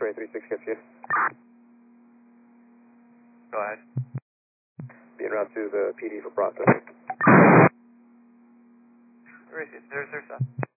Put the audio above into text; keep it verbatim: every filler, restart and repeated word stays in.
X-ray three six gets you. Go ahead. Be en route to the P D for processing. Where is it? There's, there's a...